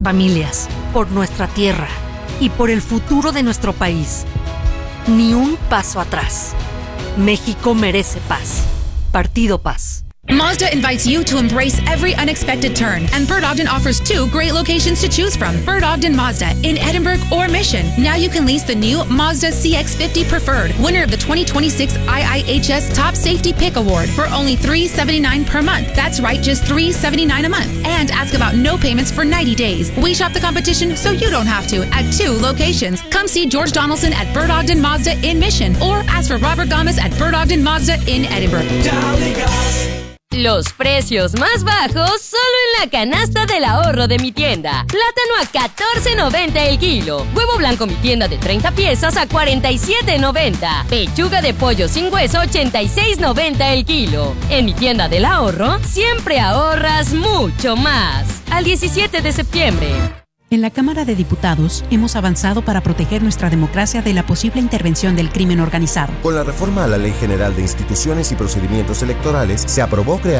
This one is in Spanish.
familias, por nuestra tierra y por el futuro de nuestro país. Ni un paso atrás. México merece paz. Partido Paz. Mazda invites you to embrace every unexpected turn, and Bert Ogden offers 2 great locations to choose from. Bert Ogden Mazda in Edinburgh or Mission. Now you can lease the new Mazda CX-50 Preferred, winner of the 2026 IIHS Top Safety Pick Award, for only $379 per month. That's right, just $379 a month. And ask about no payments for 90 days. We shop the competition so you don't have to at 2 locations. Come see George Donaldson at Bert Ogden Mazda in Mission, or ask for Robert Gomez at Bert Ogden Mazda in Edinburgh. Los precios más bajos solo en la canasta del ahorro de mi tienda. Plátano a $14.90 el kilo. Huevo blanco mi tienda de 30 piezas a $47.90. Pechuga de pollo sin hueso $86.90 el kilo. En mi tienda del ahorro siempre ahorras mucho más. Al 17 de septiembre. En la Cámara de Diputados hemos avanzado para proteger nuestra democracia de la posible intervención del crimen organizado. Con la reforma a la Ley General de Instituciones y Procedimientos Electorales se aprobó crear